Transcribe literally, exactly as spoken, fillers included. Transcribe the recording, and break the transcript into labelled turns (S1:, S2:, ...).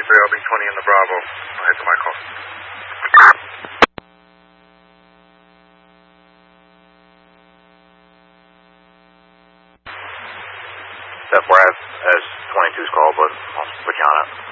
S1: three L B twenty in the Bravo. I'll head to my call.
S2: Step where I have as twenty-two's call, but I'll put you on it.